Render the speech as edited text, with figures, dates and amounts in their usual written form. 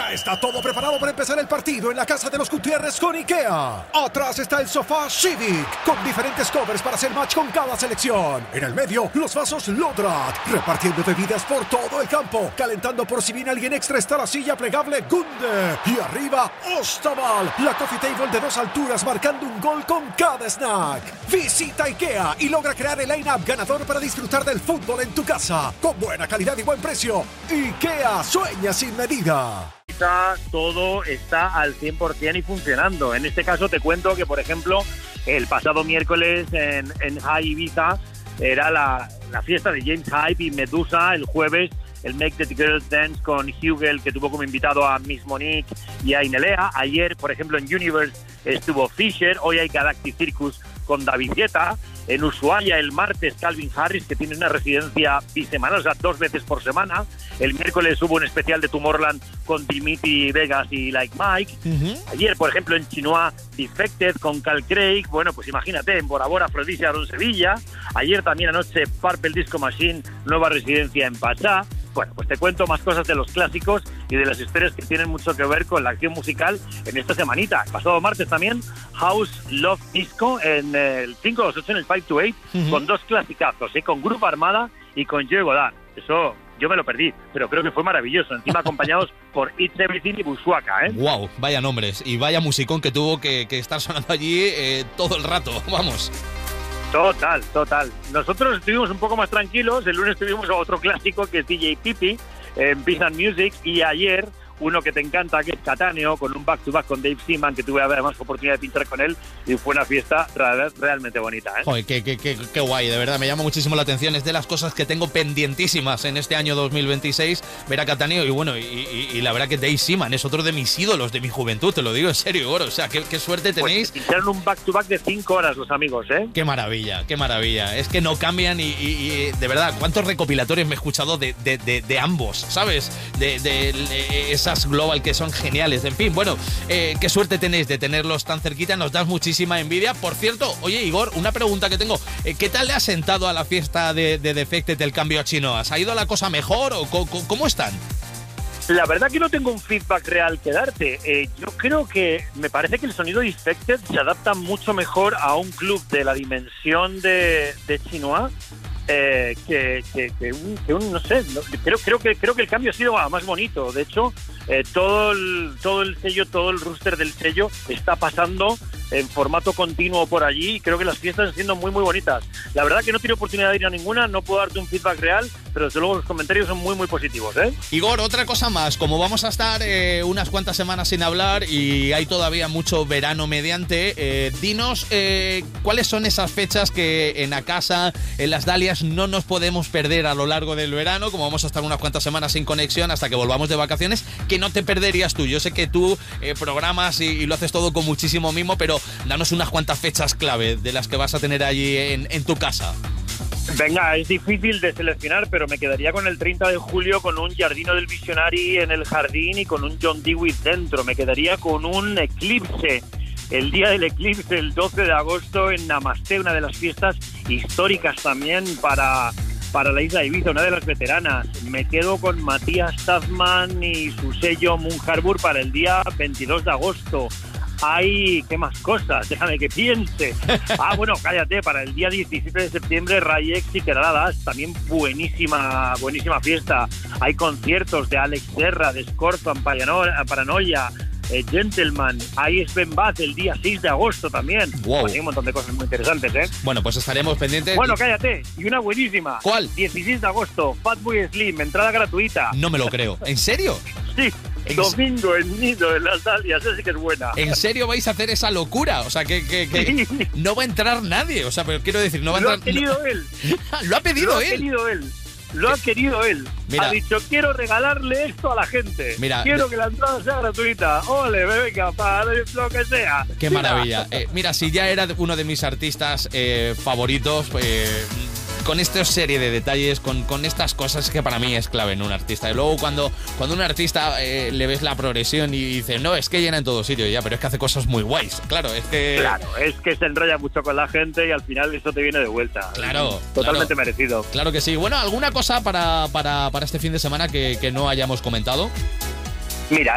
Ya está todo preparado para empezar el partido en la casa de los Gutiérrez con IKEA. Atrás está el sofá Civic, con diferentes covers para hacer match con cada selección. En el medio, los vasos Lodrat, repartiendo bebidas por todo el campo. Calentando por si viene alguien extra está la silla plegable Gunde. Y arriba, Ostaval, la coffee table de 2 alturas marcando un gol con cada snack. Visita IKEA y logra crear el line-up ganador para disfrutar del fútbol en tu casa. Con buena calidad y buen precio. IKEA, sueña sin medida. Todo está al 100% y funcionando. En este caso te cuento que, por ejemplo, el pasado miércoles en High Ibiza era la fiesta de James Hype y Medusa. El jueves el Make the Girls Dance con Hugel, que tuvo como invitado a Miss Monique y a Inelea. Ayer, por ejemplo, en Universe estuvo Fisher. Hoy hay Galactic Circus con David Guetta. En Ushuaia el martes Calvin Harris, que tiene una residencia bisemanal, o sea, 2 veces por semana. El miércoles hubo un especial de Tomorrowland con Dimitri Vegas y Like Mike. Ayer, por ejemplo, en Chinois, Defected con Cal Craig. Bueno, pues imagínate, en Bora Bora, Afrodisia, Aaron Sevilla. Ayer también anoche Purple Disco Machine, nueva residencia en Pachá. Bueno, pues te cuento más cosas de los clásicos y de las historias que tienen mucho que ver con la acción musical en esta semanita. El pasado martes también, House Love Disco en el 5 a las 8 en el 5 to 8, con 2 clasicazos, con Grupo Armada y con Joe Godard. Eso yo me lo perdí, pero creo que fue maravilloso. Encima acompañados por It's Everything y Bushwaka, ¿eh? Wow, vaya nombres y vaya musicón que tuvo que estar sonando allí todo el rato, vamos. Total. Nosotros estuvimos un poco más tranquilos. El lunes tuvimos otro clásico que es DJ Pipi en Peace and Music, y ayer uno que te encanta, que es Catáneo, con un back-to-back con Dave Seaman, que tuve además oportunidad de pinchar con él, y fue una fiesta realmente bonita, ¿eh? Joder, qué guay, de verdad, me llama muchísimo la atención. Es de las cosas que tengo pendientísimas en este año 2026, ver a Catáneo, y bueno, y la verdad que Dave Seaman es otro de mis ídolos de mi juventud, te lo digo en serio, Igor, o sea, qué suerte tenéis. Pues pincharon un back-to-back de 5 horas los amigos, ¿eh? Qué maravilla, es que no cambian, y de verdad, cuántos recopilatorios me he escuchado de ambos, ¿sabes? De esas global que son geniales. En fin, bueno, qué suerte tenéis de tenerlos tan cerquita, nos das muchísima envidia. Por cierto, oye, Igor, una pregunta que tengo, ¿qué tal le ha sentado a la fiesta de Defected el cambio a Chinoa? ¿Ha ido la cosa mejor o cómo están? La verdad que no tengo un feedback real que darte. Yo creo que me parece que el sonido de Defected se adapta mucho mejor a un club de la dimensión de Chinoa que un, no sé, creo que el cambio ha sido más bonito. De hecho, todo el sello, todo el roster del sello está pasando en formato continuo por allí, y creo que las fiestas están siendo muy bonitas. La verdad que no tiene oportunidad de ir a ninguna, no puedo darte un feedback real, pero desde luego los comentarios son muy positivos, ¿eh? Igor, otra cosa más, como vamos a estar unas cuantas semanas sin hablar y hay todavía mucho verano mediante, dinos cuáles son esas fechas que en la casa, en las Dalias, no nos podemos perder a lo largo del verano, como vamos a estar unas cuantas semanas sin conexión hasta que volvamos de vacaciones, que no te perderías tú. Yo sé que tú programas y lo haces todo con muchísimo mimo, pero danos unas cuantas fechas clave de las que vas a tener allí en tu casa. Venga, es difícil de seleccionar, pero me quedaría con el 30 de julio con un Giardino del Visionari en el jardín y con un John Dewey dentro. Me quedaría con un eclipse, el día del eclipse, el 12 de agosto en Namaste, una de las fiestas históricas también para la isla de Ibiza, una de las veteranas. Me quedo con Matías Tazman y su sello Moon Harbour para el día 22 de agosto. ¿Qué más cosas? Déjame que piense. Bueno, cállate, para el día 17 de septiembre, Rayex y Quebradas, también buenísima buenísima fiesta. Hay conciertos de Alex Serra, de Scorpion, Paranoia, Gentleman. Hay Sven Bath el día 6 de agosto también. Wow. Pues hay un montón de cosas muy interesantes, ¿eh? Bueno, pues estaremos pendientes. Bueno, cállate, y una buenísima. ¿Cuál? 16 de agosto, Fatboy Slim, entrada gratuita. No me lo creo. ¿En serio? Sí. Domingo en Nido, en las Dalias, esa sí que es buena. ¿En serio vais a hacer esa locura? O sea, que no va a entrar nadie. O sea, pero quiero decir, no va a entrar... Lo ha querido él. Lo ha pedido él. Lo ha querido él. Mira, ha dicho, quiero regalarle esto a la gente. Mira, quiero que la entrada sea gratuita. Ole, venga, para lo que sea. Qué maravilla. Mira, si ya era uno de mis artistas favoritos, con esta serie de detalles, con estas cosas que para mí es clave en un artista. Y luego cuando un artista le ves la progresión y dice, no, es que llena en todo sitio, ya, pero es que hace cosas muy guays. Claro, es que se enrolla mucho con la gente y al final eso te viene de vuelta. Claro. Totalmente merecido. Claro que sí. Bueno, ¿alguna cosa para este fin de semana que no hayamos comentado? Mira,